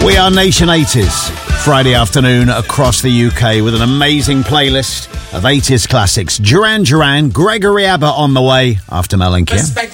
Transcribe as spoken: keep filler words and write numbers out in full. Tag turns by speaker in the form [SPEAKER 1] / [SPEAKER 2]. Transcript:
[SPEAKER 1] We are Nation eighties, Friday afternoon across the U K with an amazing playlist of eighties classics. Duran Duran, Gregory Abbott on the way after Melancholia.